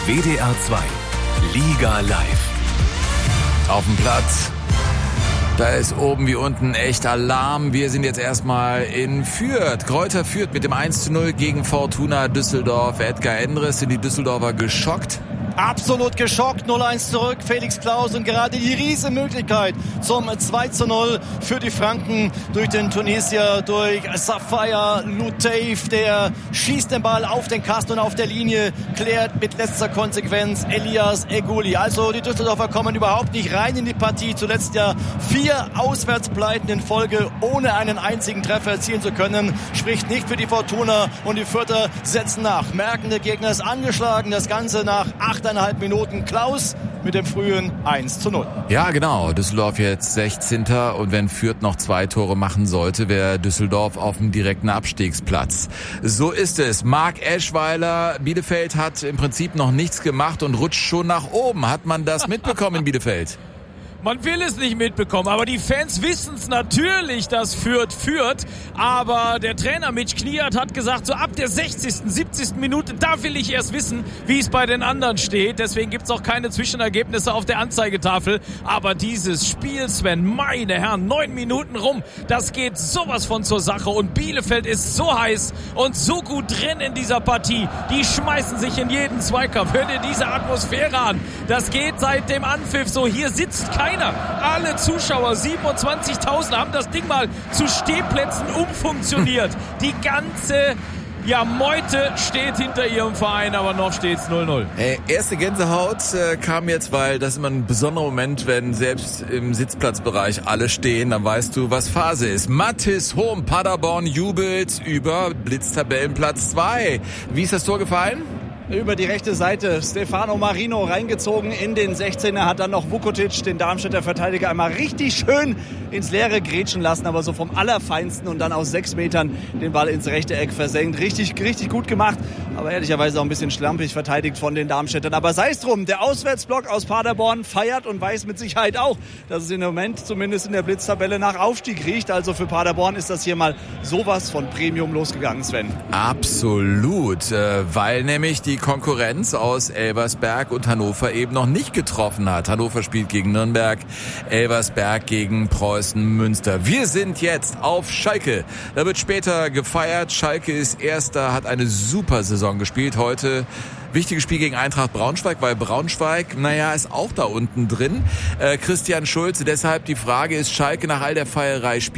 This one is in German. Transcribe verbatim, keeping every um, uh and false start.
W D R zwei Liga live. Auf dem Platz. Da ist oben wie unten echt Alarm. Wir sind jetzt erstmal in Fürth. Greuther Fürth mit dem eins zu null gegen Fortuna Düsseldorf. Edgar Endres, sind die Düsseldorfer geschockt? Absolut geschockt, null eins zurück, Felix Klaus, und gerade die riesen Möglichkeit zum zwei zu null für die Franken durch den Tunesier, durch Safaya Luteif, der schießt den Ball auf den Kasten und auf der Linie, klärt mit letzter Konsequenz Elias Eguli. Also die Düsseldorfer kommen überhaupt nicht rein in die Partie, zuletzt ja vier Auswärtspleiten in Folge, ohne einen einzigen Treffer erzielen zu können, spricht nicht für die Fortuna, und die Fürther setzen nach, merken, der Gegner ist angeschlagen, das Ganze nach acht Eineinhalb Minuten. Klaus mit dem frühen eins zu null. Ja, genau. Düsseldorf jetzt sechzehnter Und wenn Fürth noch zwei Tore machen sollte, wäre Düsseldorf auf dem direkten Abstiegsplatz. So ist es. Marc Eschweiler, Bielefeld hat im Prinzip noch nichts gemacht und rutscht schon nach oben. Hat man das mitbekommen in Bielefeld? Man will es nicht mitbekommen, aber die Fans wissen es natürlich, dass Fürth führt. Aber der Trainer Mitch Kniat hat gesagt, so ab der sechzigsten, siebzigsten Minute, da will ich erst wissen, wie es bei den anderen steht. Deswegen gibt es auch keine Zwischenergebnisse auf der Anzeigetafel. Aber dieses Spiel, Sven, meine Herren, neun Minuten rum, das geht sowas von zur Sache. Und Bielefeld ist so heiß und so gut drin in dieser Partie. Die schmeißen sich in jeden Zweikampf. Hört ihr diese Atmosphäre an? Das geht seit dem Anpfiff so. Hier sitzt kein Alle Zuschauer, siebenundzwanzigtausend, haben das Ding mal zu Stehplätzen umfunktioniert. Die ganze ja, Meute steht hinter ihrem Verein, aber noch steht's null null. Äh, erste Gänsehaut äh, kam jetzt, weil das ist immer ein besonderer Moment, wenn selbst im Sitzplatzbereich alle stehen, dann weißt du, was Phase ist. Mathis Hohm, Paderborn jubelt über Blitztabellenplatz zwei. Wie ist das Tor gefallen? Über die rechte Seite Stefano Marino reingezogen in den sechzehner, hat dann noch Vukotic, den Darmstädter Verteidiger, einmal richtig schön ins Leere grätschen lassen, aber so vom Allerfeinsten, und dann aus sechs Metern den Ball ins rechte Eck versenkt. Richtig, richtig gut gemacht, aber ehrlicherweise auch ein bisschen schlampig verteidigt von den Darmstädtern. Aber sei es drum, der Auswärtsblock aus Paderborn feiert und weiß mit Sicherheit auch, dass es im Moment zumindest in der Blitztabelle nach Aufstieg riecht. Also für Paderborn ist das hier mal sowas von Premium losgegangen, Sven. Absolut, weil nämlich die Konkurrenz aus Elversberg und Hannover eben noch nicht getroffen hat. Hannover spielt gegen Nürnberg, Elversberg gegen Preußen Münster. Wir sind jetzt auf Schalke. Da wird später gefeiert. Schalke ist Erster, hat eine super Saison gespielt. Heute wichtiges Spiel gegen Eintracht Braunschweig, weil Braunschweig, naja, ist auch da unten drin. Äh, Christian Schulze, deshalb die Frage, ist Schalke nach all der Feierei